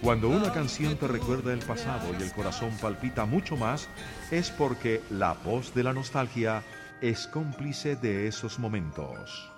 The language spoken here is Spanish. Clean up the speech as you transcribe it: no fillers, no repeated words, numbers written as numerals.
Cuando una canción te recuerda el pasado y el corazón palpita mucho más, es porque la voz de la nostalgia es cómplice de esos momentos.